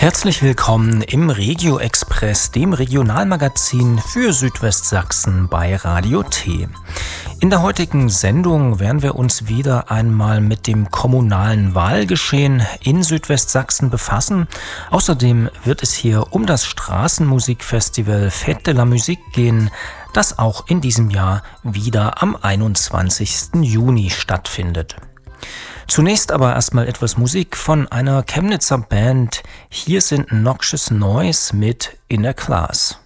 Herzlich willkommen im Regio Express, dem Regionalmagazin für Südwestsachsen bei Radio T. In der heutigen Sendung werden wir uns wieder einmal mit dem kommunalen Wahlgeschehen in Südwestsachsen befassen. Außerdem wird es hier um das Straßenmusikfestival Fête de la Musique gehen, das auch in diesem Jahr wieder am 21. Juni stattfindet. Zunächst aber erstmal etwas Musik von einer Chemnitzer Band. Hier sind Noxious Noise mit Inner Class.